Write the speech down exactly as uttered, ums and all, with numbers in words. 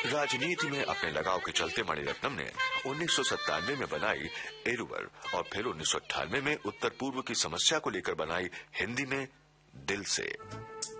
राजनीति में अपने लगाव के चलते मणिरत्नम ने उन्नीस सौ सत्तानवे में बनाई एरुवर और फिर उन्नीस सौ अट्ठानवे में उत्तर पूर्व की समस्या को लेकर बनाई हिंदी में दिल से।